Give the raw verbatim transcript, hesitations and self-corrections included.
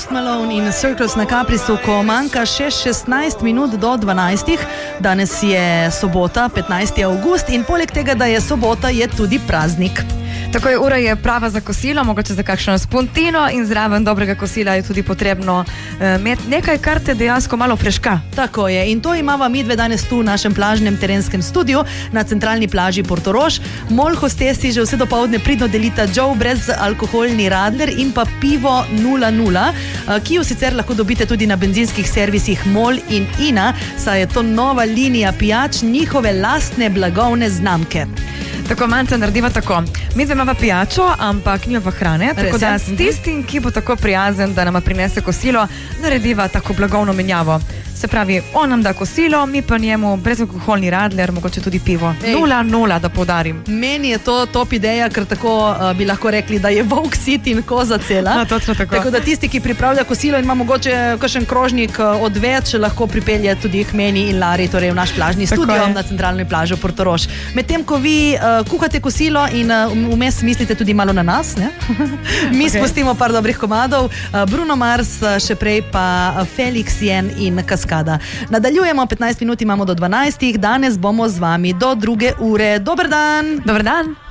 Post Malone in Circles na Caprisu, ko manjka še šestnajst minut do dvanajstih. Danes je sobota, petnajsti avgust, in poleg tega, da je sobota, je tudi praznik. Tako je, ura je prava za kosilo, mogoče za kakšno spontino, in zraven dobrega kosila je tudi potrebno imeti uh, nekaj, kar te dejansko malo freška. Tako je, in to imava midve danes tu v našem plažnem terenskem studiu na centralni plaži Portorož. Mol hostesi že vse dopoldne pridno delita Joe brezalkoholni radler in pa pivo nula nula, uh, ki jo sicer lahko dobite tudi na benzinskih servisih Mol in Ina, saj je to nova linija pijač njihove lastne blagovne znamke. Tako, manjca narediva tako. Mi zdaj imamo pijačo, ampak nimamo hrane, tako da s tistim, ki bo tako prijazen, da nama prinese kosilo, narediva tako blagovno menjavo. Se pravi, on nam da kosilo, mi pa njemu brezalkoholni radler, mogoče tudi pivo. Nula, nula, da poudarim. Meni je to top ideja, ker tako uh, bi lahko rekli, da je volk sit in koza cela. No, točno tako. Tako da tisti, ki pripravlja kosilo in ima mogoče kakšen krožnik uh, odveč, lahko pripelje tudi k meni in Lari, torej v naš plažni tako studio je. Na centralni plaži Portorož. Medtem, ko vi uh, kuhate kosilo in uh, vmes mislite tudi malo na nas, ne? Mi okay. spustimo par dobrih komadov. Uh, Bruno Mars, uh, še prej pa uh, Felix Jen in Kaskada. Nadaljujemo, petnajst minut imamo do dvanajstih, danes bomo z vami do druge ure. Dober dan! Dober dan!